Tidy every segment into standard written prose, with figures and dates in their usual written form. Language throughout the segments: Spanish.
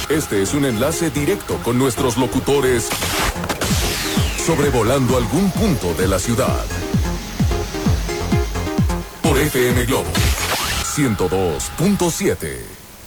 Este es un enlace directo con nuestros locutores sobrevolando algún punto de la ciudad. Por FM Globo 102.7.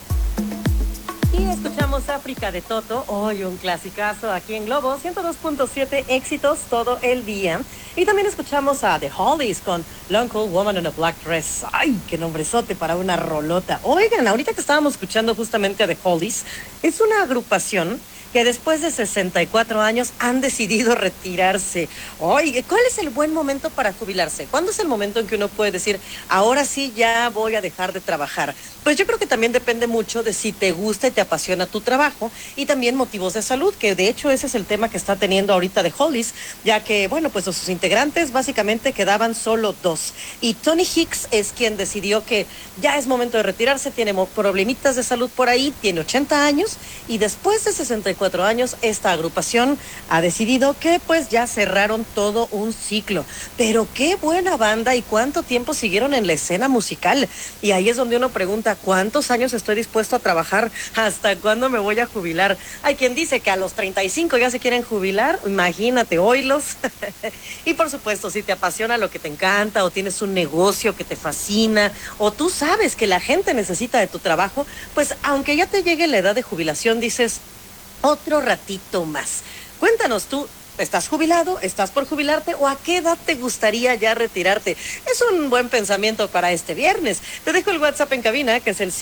Y escuchamos África de Toto, hoy un clasicazo aquí en Globo 102.7, éxitos todo el día. Y también escuchamos a The Hollies con Long Cool Woman in a Black Dress. ¡Ay, qué nombrezote para una rolota! Oigan, ahorita que estábamos escuchando justamente a The Hollies, es una agrupación que después de 64 años han decidido retirarse. Oye, ¿cuál es el buen momento para jubilarse? ¿Cuándo es el momento en que uno puede decir, ahora sí ya voy a dejar de trabajar? Pues yo creo que también depende mucho de si te gusta y te apasiona tu trabajo y también motivos de salud, que de hecho ese es el tema que está teniendo ahorita The Hollies, ya que, bueno, pues de sus integrantes básicamente quedaban solo 2. Y Tony Hicks es quien decidió que ya es momento de retirarse, tiene problemitas de salud por ahí, tiene 80 años y después de 64 años, esta agrupación ha decidido que pues ya cerraron todo un ciclo. Pero qué buena banda y cuánto tiempo siguieron en la escena musical. Y ahí es donde uno pregunta, ¿cuántos años estoy dispuesto a trabajar? ¿Hasta cuándo me voy a jubilar? Hay quien dice que a los 35 ya se quieren jubilar. Imagínate, oílos. Y por supuesto, si te apasiona lo que te encanta o tienes un negocio que te fascina o tú sabes que la gente necesita de tu trabajo, pues aunque ya te llegue la edad de jubilación, dices, otro ratito más. Cuéntanos tú, ¿estás jubilado? ¿Estás por jubilarte? ¿O a qué edad te gustaría ya retirarte? Es un buen pensamiento para este viernes. Te dejo el WhatsApp en cabina, que es el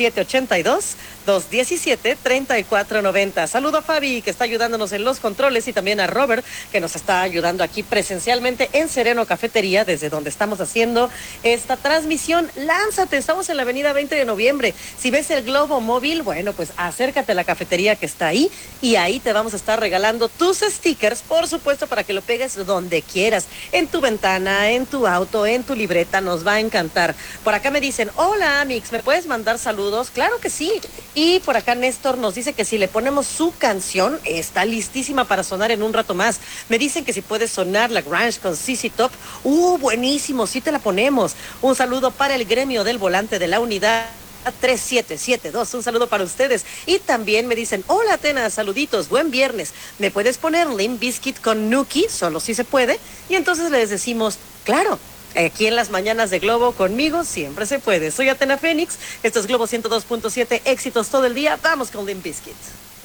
782-217-3490. Saludo a Fabi, que está ayudándonos en los controles, y también a Robert, que nos está ayudando aquí presencialmente en Sereno Cafetería, desde donde estamos haciendo esta transmisión. Lánzate, estamos en la avenida 20 de noviembre. Si ves el globo móvil, bueno, pues acércate a la cafetería que está ahí, y ahí te vamos a estar regalando tus stickers, por supuesto, para que lo pegues donde quieras, en tu ventana, en tu auto, en tu libreta, nos va a encantar. Por acá me dicen, hola Mix, ¿me puedes mandar saludos? Claro que sí. Y por acá Néstor nos dice que si le ponemos su canción, está listísima para sonar en un rato más. Me dicen que si puede sonar la Grunge con CC Top, buenísimo, sí te la ponemos. Un saludo para el gremio del volante de la unidad 3772, un saludo para ustedes. Y también me dicen, hola Atena, saluditos, buen viernes, ¿me puedes poner Limp Bizkit con Nuki? Solo si se puede. Y entonces les decimos, claro, aquí en las mañanas de Globo conmigo siempre se puede. Soy Atena Fénix, esto es Globo 102.7, éxitos todo el día, vamos con Limp Bizkit.